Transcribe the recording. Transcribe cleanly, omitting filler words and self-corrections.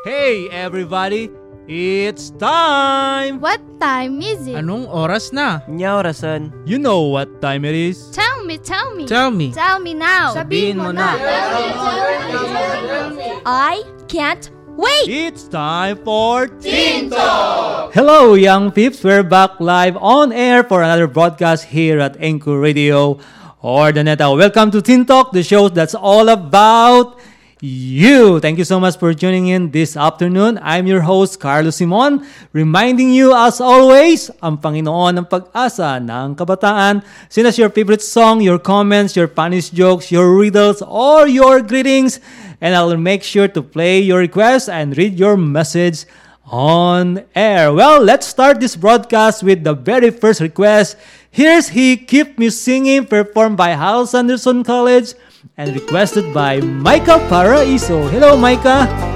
Hey everybody, it's time! What time is it? Anong oras na? Nya orasan. You know what time it is? Tell me. Tell me. Tell me now. Sabihin mo na. I can't wait. It's time for Teen Talk! Hello young peeps, we're back live on air for another broadcast here at Anchor Radio or the Neta. Welcome to Teen Talk, the show that's all about you. Thank you so much for tuning in this afternoon. I'm your host, Carlos Simon, reminding you as always, ang Panginoon ng pag-asa ng kabataan. Send us your favorite song, your comments, your funny jokes, your riddles, or your greetings, and I'll make sure to play your requests and read your message on air. Well, let's start this broadcast with the very first request. Here's He Keep Me Singing, performed by Hal Sanderson College and requested by Micah Paraiso. Hello, Micah.